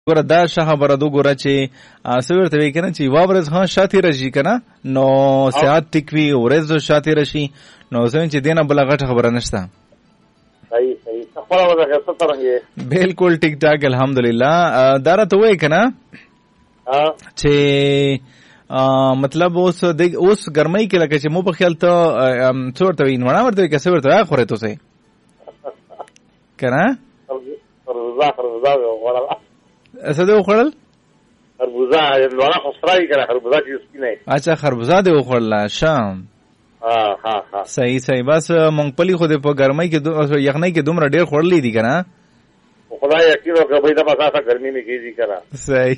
ګوره دا ښه خبره ده ګوره چې څه ورته وایي که نه چې یوه ورځ ښه تېره شي که نه نو صحت ټیک وي ورځ ښه تېره شي نو زه وایم چې دې نه بله غټه خبره نشته. بالکل ټیک ټاک الحمدلله. دا راته ووایي که نه چې مطلب اوس ګرمۍ کې لکه چې مو په خیال ته څه ورته وایي نوڼه ورته وایي که څه ورته وایي خورئ تاسې که نه څه دې وخوړل؟ خربوزه لوړه خسرایي کنه خربوزه چې سپینه. اچھا خربوزه دې وخوړله شام. ها صحیح بس مونږپلي خو دې په ګرمۍ کې یخنۍ کې دومره ډېر خوړلې دي که نه خدای یقین وکړه بھائی دغه اساسه ګرمي مې کېږي که نه صحیح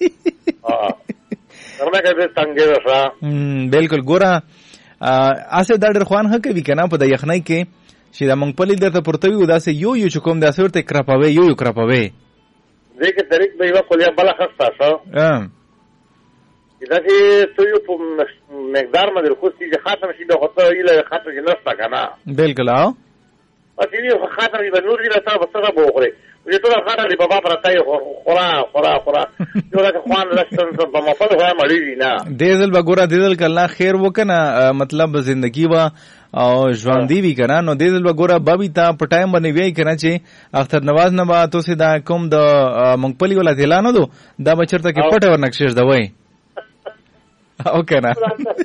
ګرمۍ کې ډېر تنګې وشوه. بالکل ګوره هسې دا ډېر خوند ښه کوي که نه په د یخنۍ کې چې دا مونږپلي درته پورته وي داسې یو چې کوم داسې ورته کرپوي یو کرپوي دې کې طریق به یوه کلیه بله خسته شه دا چې ته یو په مقدار باندې رخص شي چې ختم شي بیا خو ته هیله ختم شي نشته که نه بالکل بس یې ختم شي به نور وي تا به څه به وخورې چې ټوله ښه ډلې بابا پرته یې خورا یو داسې خوند نشته په مفل خو هم اړېږي نه دې ځل به ګوره دې ځل که الله خیر وکړه نه مطلب زندګي به او ژوندي وي که نه نو دې ځل به ګوره بابي ته په ټایم باندې وایي که نه چې اختر نواز نه به تاسې دا کوم د مونږپلي والا تیلا نه دو دا به چېرته کې پټه ورنکشېږدوئ او که نه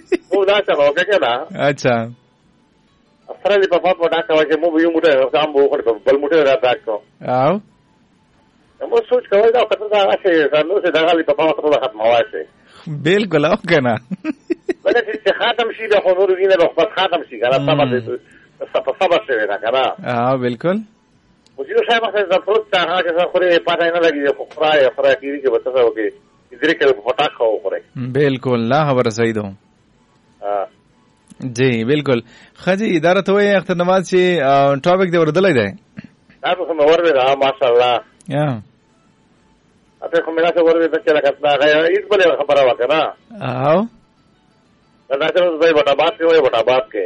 اچھا سره دې په پات په ډاکه وای چې مو به یو موټی هم به وخوړې بل موټی را ډاک کړو او مو سوچ کوئ دا کته دا هسې نو چې دغه په پات ټوله ختموای شي بالکل او که نه بله چې ختم شي بیا خو نور وینه به خپل ختم شي که نه صبر شوی ده که نه بالکل خو چې شی مخکې د فروټ ته هغه چې خورې پاته نه لګي خو خورای کېږي چې به څه وکړي چې درې کله په پټاک خو وخورئ بالکل لا خبره صحیح ده جی بالکل خجی اداره ته وایي اختر نواز چې ټاپک دې وردلی دی دا خو مې ورلې ده ماشاءالله اته خو مې داسې ورلې ده چې لکه هېڅ بلې خبره وه که نه او دا چې دی بټاباد کې وایي بټاباد کې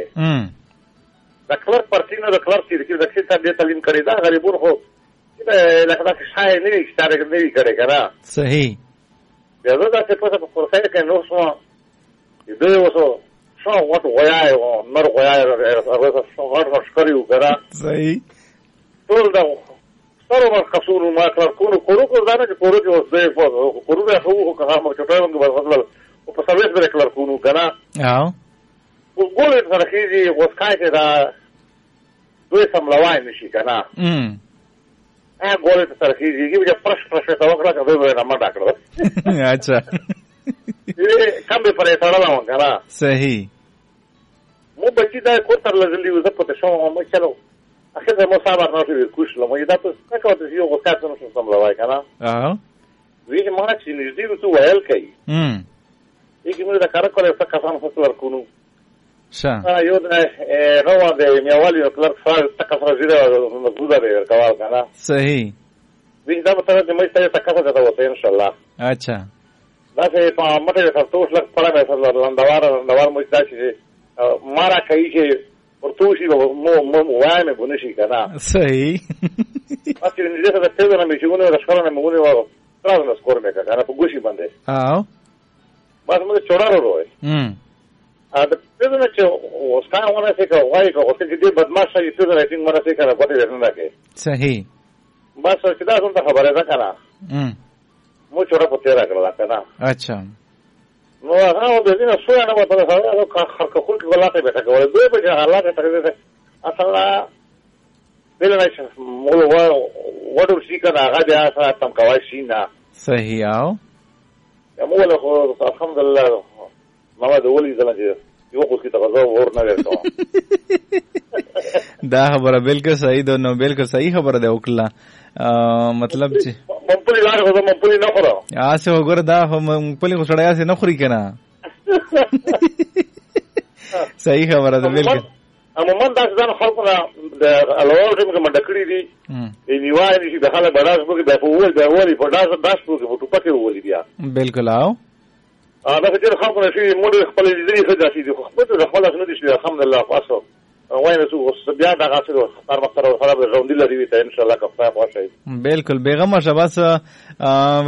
د کلرک پرچي نه د کلرک چې د کښې ته دې تعلیم کړې ده غریبون خو لکه داسې شای نه وي اشتاره نه وي کړې که نه صحیح بیا زه داسې پسه په کورسۍ کې نو شوم چې دوی اوسو غټ غویای و نر غویای غټ ښکري وو که نه صحیح ټول د سترو مرکزونو ما کلرکونو کورو دا نه چې کورو کې اوس دی کورونه ښه وو خو که هغه چوټۍ باندې به تلل خو په څلوېښت بلې کلرکونو که نه اوس ګولې سره خېږي غوسکای چې دا دوی سملوای نه شي که نه ګولې ته سره خېږي بیا پرش ورته وکړه که دوی به یې نه منډه کړه اچھا کم به پرې تړلی وم که نه صحیح مو بچي دا کور ته لږلي وو زه پته شوم مو چلو اخر ته مو صبر نه شوې کوشش لم دا ته څه کوه چې یو غوسکای ته نشم سملوای که نه وی چې ما چې نږدې وو څه ویل کوي یکي موږ د کاره کړی څه کسان خو کلرکونو یو نو د میوالي نو کلرک سره ټکه سره زیره مضبوطه دی ورکول که نه صحیح وی دا به ته مې ته ټکه سره ته وته انشاءالله اچھا داسې په مټې سره توس لږ پړه مې سره لنډوار مو داسې مارا کوي چې ورته وشي مو وایم به نه شي که نه صحیح بس چې نږدې سره تېزه نه مې چې ونیو د شخړه نه مې ونیو تراز نه سکور مې که که نه په ګوشي باندې بس موږ چوډار وروی د تېزه نه چې وسکای ونه شي که غواړي که غوښتې چې ډېر بدماش شي تېزه نه ټینګ ونه شي که نه ګوتې دې نه راکړي صحیح بس چې دا څومره خبره ده که نه مو چوره په تېره کړله که نه اچھا نو هغه د دې نه سوی نه وته هغه خرکخول کې ولاته به تا کوله دوی به الله ته تقدیر اصلا بل نه شي مو وډو شي کنه هغه بیا سره تم کوي شي نه صحیح او مو له خو الحمدلله ما د ولي ځل یو خو کې تغزو ور نه ورته دا خبره بالکل صحیح ده نو بالکل صحیح خبره ده وکړه مطلب چې مونږپلي لار خو مونږپلي نه خورو آسه وګوره دا مونږپلي خو سړی اسې نه خوري که نه صحیح خبره ده بالکل عموما داسې ځان خلکو نه د الوار ټیم کې منډه کړي دي نیوای نه شي د خلک به ډاس وکړي بیا په وول بیا ولي په ډاس وکړي په ټوپکې وولي بیا بالکل او دا چې ډېر خلکو نه شي موږ خپل لیدلي ښه داسې دي خو خپل د خپل نه دي شي الحمدلله خاصو وای نو اوس بیا دا غاسه خطر مختار خراب ژوندۍ لري ته ان شاء الله که خدای خوښ شي بالکل بیغمه شباس